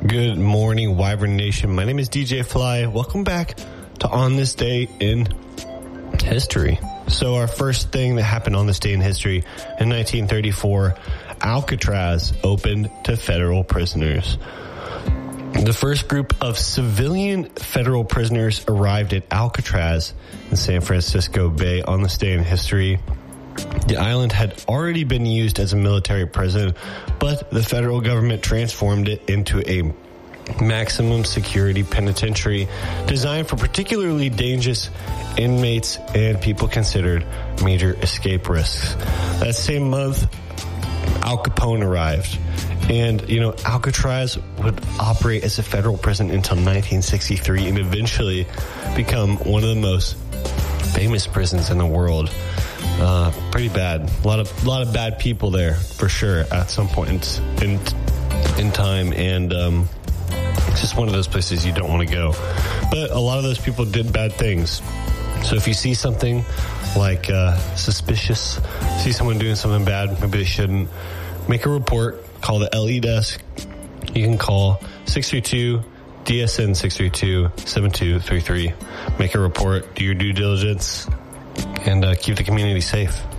Good morning, Wyvern Nation. My name is DJ Fly. Welcome back to On This Day in History. So our first thing that happened on this day in history, in 1934, Alcatraz opened to federal prisoners. The first group of civilian federal prisoners arrived at Alcatraz in San Francisco Bay on this day in history. The island had already been used as a military prison, but the federal government transformed it into a maximum security penitentiary designed for particularly dangerous inmates and people considered major escape risks. That same month, Al Capone arrived. And, Alcatraz would operate as a federal prison until 1963 and eventually become one of the most famous prisons in the world. Pretty bad. A lot of bad people there for sure at some point in time, and it's just one of those places you don't want to go. But a lot of those people did bad things. So if you see something like suspicious, see someone doing something bad, maybe they shouldn't, make a report. Call the LE desk. You can call 632 DSN 632-7233. Make a report. Do your due diligence. And keep the community safe.